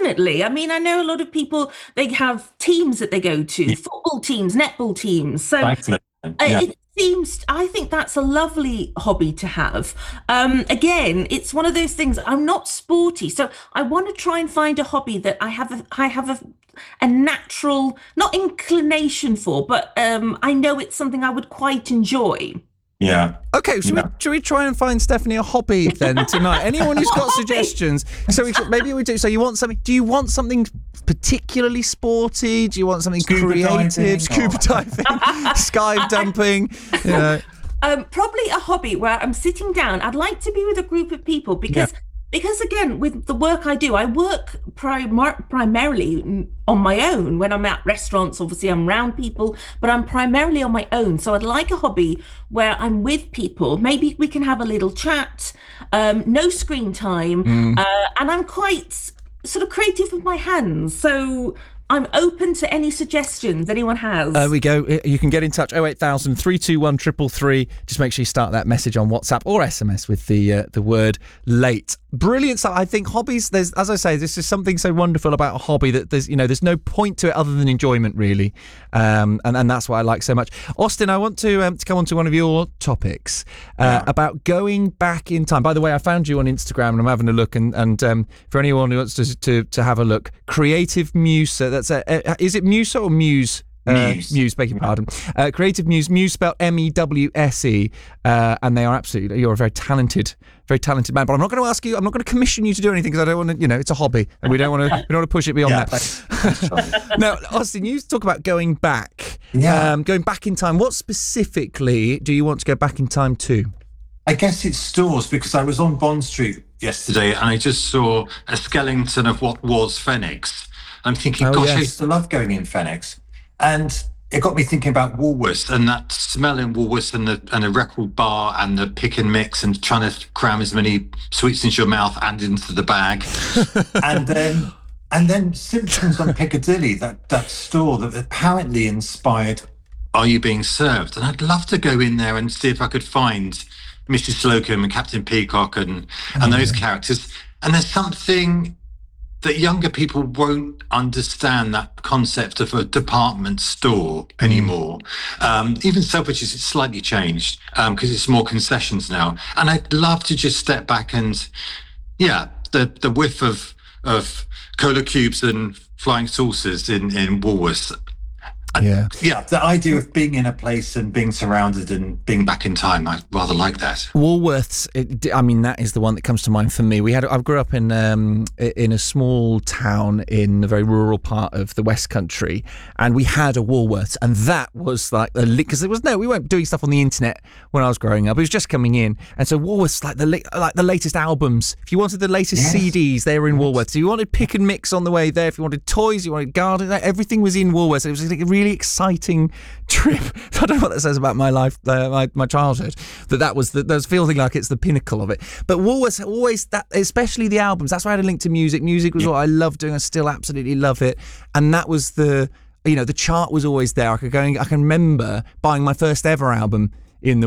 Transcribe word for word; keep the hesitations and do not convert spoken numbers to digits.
definitely. I mean, I know a lot of people, they have teams that they go to, Yeah, football teams, netball teams. So cycling. uh, Yeah, it seems, I think that's a lovely hobby to have. Um, again, it's one of those things. I'm not sporty, so I want to try and find a hobby that I have a, I have a, a natural, not inclination for, but um, I know it's something I would quite enjoy. yeah, Okay, should we yeah. should we try and find Stephanie a hobby then tonight? Anyone who's got suggestions? So we should, maybe we do. So you want something? Do you want something particularly sporty? Do you want something Scuba creative? diving Scuba or- diving, sky dumping. You know. Um, probably a hobby where I'm sitting down. I'd like to be with a group of people Yeah, because because again, with the work I do, I work primar primarily mm, on my own. When I'm at restaurants, obviously I'm around people, but I'm primarily on my own. So I'd like a hobby where I'm with people. Maybe we can have a little chat, um, no screen time, uh, and I'm quite s- sort of creative with my hands. So I'm open to any suggestions anyone There has. we go. You can get in touch oh eight thousand, three two one, three three three. Just make sure you start that message on WhatsApp or S M S with the uh, the word late. Brilliant stuff. I think hobbies, there's, as I say, this is something so wonderful about a hobby that there's, you know, there's no point to it other than enjoyment, really. Um, and, and that's what I like so much. Austin, I want to, um, to come on to one of your topics uh, yeah. about going back in time. By the way, I found you on Instagram and I'm having a look. And, and um, for anyone who wants to, to, to have a look, Creative Musa, that's a, uh, is it Musa or Muse? Uh, Muse. Muse, beg your pardon. Uh, Creative Muse, Muse spelled M E W S E, uh, and they are absolutely, you're a very talented, very talented man. But I'm not going to ask you, I'm not going to commission you to do anything because I don't want to, you know, it's a hobby and we don't want to, we don't want to push it beyond Yeah, that. thanks, thanks, Charlie. Now, Austin, you talk about going back, Yeah. um, going back in time. What specifically do you want to go back in time to? I guess it's stores because I was on Bond Street yesterday and I just saw a skeleton of what was Phoenix. I'm thinking, Oh, gosh, I yes. used to love going in Phoenix. And it got me thinking about Woolworths and that smell in Woolworths and the and the record bar and the pick and mix and trying to cram as many sweets into your mouth and into the bag. and then and then Simpsons on Piccadilly, that, that store that apparently inspired Are You Being Served? And I'd love to go in there and see if I could find Missus Slocum and Captain Peacock and, and those characters. And there's something that younger people won't understand, that concept of a department store anymore. Um, even Selfridges, it's slightly changed because it's more concessions now. And I'd love to just step back and, yeah, the the whiff of of cola cubes and flying saucers in in Woolworths. Yeah. Yeah, the idea of being in a place and being surrounded and being back in time, I rather like that. Woolworths, it, I mean, that is the one that comes to mind for me. We had, I grew up in um, in a small town in a very rural part of the West Country, and we had a Woolworths, and that was like the because there was no, we weren't doing stuff on the internet when I was growing up. It was just coming in, and so Woolworths, like the la- like the latest albums. If you wanted the latest Yes. C Ds, they were in Woolworths. If you wanted pick and mix on the way there, if you wanted toys, you wanted garden, everything was in Woolworths. It was like a really exciting trip. I don't know what that says about my life, uh, my, my childhood, that that was the, there's feeling like it's the pinnacle of it. But Woolworths always, that, especially the albums, that's why I had a link to music. Music was Yeah. what I loved doing. I still absolutely love it. And that was the, you know, the chart was always there. I could go and, I can remember buying my first ever album in the